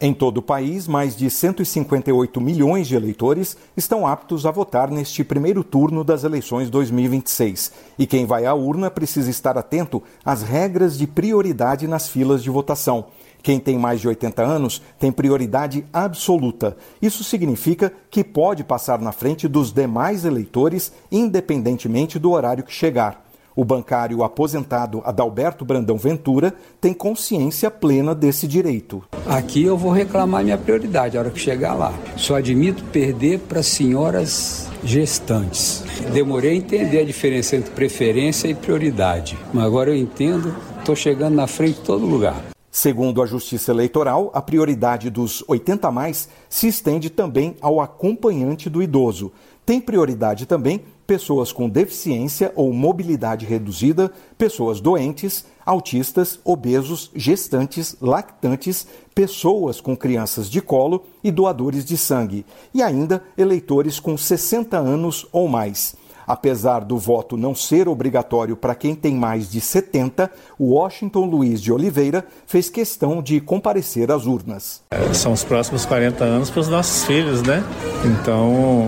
Em todo o país, mais de 158 milhões de eleitores estão aptos a votar neste primeiro turno das eleições 2026. E quem vai à urna precisa estar atento às regras de prioridade nas filas de votação. Quem tem mais de 80 anos tem prioridade absoluta. Isso significa que pode passar na frente dos demais eleitores, independentemente do horário que chegar. O bancário aposentado Adalberto Brandão Ventura tem consciência plena desse direito. Aqui eu vou reclamar minha prioridade a hora que chegar lá. Só admito perder para senhoras gestantes. Demorei a entender a diferença entre preferência e prioridade. Mas agora eu entendo, estou chegando na frente de todo lugar. Segundo a Justiça Eleitoral, a prioridade dos 80 a mais se estende também ao acompanhante do idoso. Tem prioridade também pessoas com deficiência ou mobilidade reduzida, pessoas doentes, autistas, obesos, gestantes, lactantes, pessoas com crianças de colo e doadores de sangue. E ainda eleitores com 60 anos ou mais. Apesar do voto não ser obrigatório para quem tem mais de 70, o Washington Luiz de Oliveira fez questão de comparecer às urnas. São os próximos 40 anos para os nossos filhos, né? Então,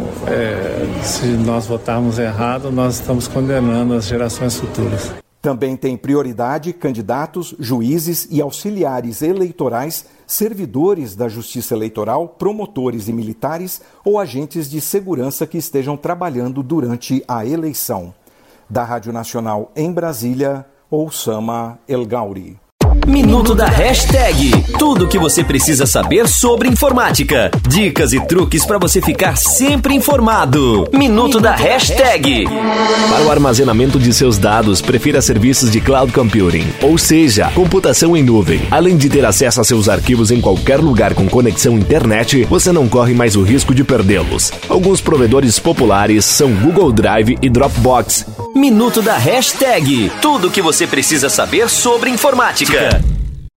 se nós votarmos errado, nós estamos condenando as gerações futuras. Também tem prioridade candidatos, juízes e auxiliares eleitorais, servidores da Justiça Eleitoral, promotores e militares ou agentes de segurança que estejam trabalhando durante a eleição. Da Rádio Nacional em Brasília, Oussama El Gauri. Minuto da Hashtag. Tudo o que você precisa saber sobre informática. Dicas e truques para você ficar sempre informado. Minuto da Hashtag. Para o armazenamento de seus dados, prefira serviços de cloud computing, ou seja, computação em nuvem. Além de ter acesso a seus arquivos em qualquer lugar com conexão internet, você não corre mais o risco de perdê-los. Alguns provedores populares são Google Drive e Dropbox. Minuto da Hashtag. Tudo o que você precisa saber sobre informática.